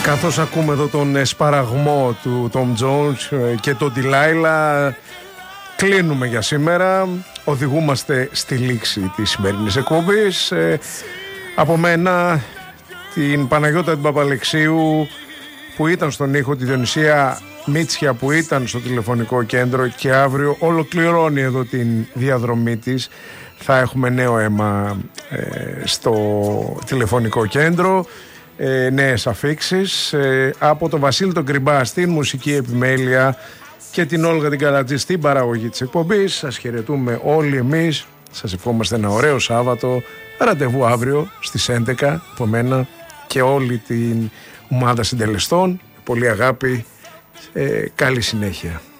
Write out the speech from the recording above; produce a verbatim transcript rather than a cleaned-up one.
Καθώς ακούμε εδώ τον σπαραγμό του Tom Jones και τον Delilah, κλείνουμε για σήμερα. Οδηγούμαστε στη λήξη της σημερινής εκπομπής. Ε, από μένα, την Παναγιώτα την Παπαλεξίου που ήταν στον ήχο, τη Διονυσία Μίτσια που ήταν στο τηλεφωνικό κέντρο και αύριο ολοκληρώνει εδώ την διαδρομή της. Θα έχουμε νέο αίμα ε, στο τηλεφωνικό κέντρο, ε, νέες αφίξεις, ε, από τον Βασίλη τον Κρυμπά στην μουσική επιμέλεια και την Όλγα την Καλατζή στην παραγωγή της εκπομπής. Σας χαιρετούμε όλοι εμείς, σας ευχόμαστε ένα ωραίο Σάββατο, ραντεβού αύριο στις έντεκα από μένα και όλη την ομάδα συντελεστών. Πολύ αγάπη, ε, καλή συνέχεια.